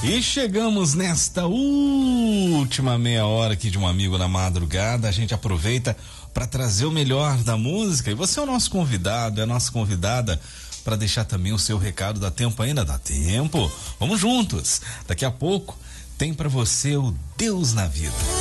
E chegamos nesta última meia hora aqui de Um Amigo na Madrugada. A gente aproveita para trazer o melhor da música. E você é o nosso convidado, é a nossa convidada, para deixar também o seu recado. Dá tempo ainda? Dá tempo. Vamos juntos. Daqui a pouco tem para você o Deus na Vida.